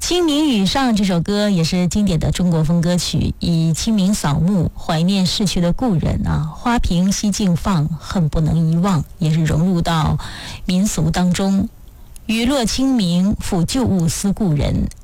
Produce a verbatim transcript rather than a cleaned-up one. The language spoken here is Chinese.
清明雨上这首歌也是经典的中国风歌曲，以清明扫墓、怀念逝去的故人啊，花瓶西尽放，恨不能遗忘，也是融入到民俗当中。雨落清明，抚旧物思故人，